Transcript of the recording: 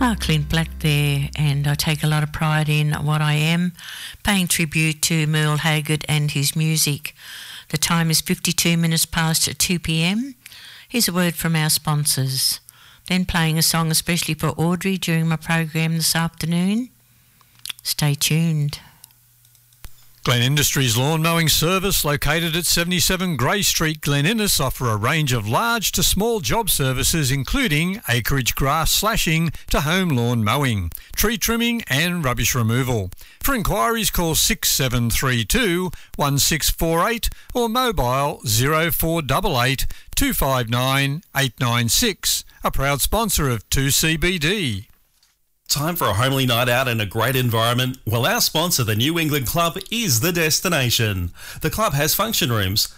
Clint Black there, and I take a lot of pride in what I am, paying tribute to Merle Haggard and his music. The time is 52 minutes past 2 p.m. Here's a word from our sponsors. Then playing a song especially for Audrey during my program this afternoon. Stay tuned. Glen Industries Lawn Mowing Service, located at 77 Grey Street, Glen Innes, offer a range of large to small job services including acreage grass slashing to home lawn mowing, tree trimming and rubbish removal. For inquiries, call 6732 1648 or mobile 0488 259 896. A proud sponsor of 2CBD. Time for a homely night out in a great environment? Well, our sponsor, the New England Club, is the destination. The club has function rooms,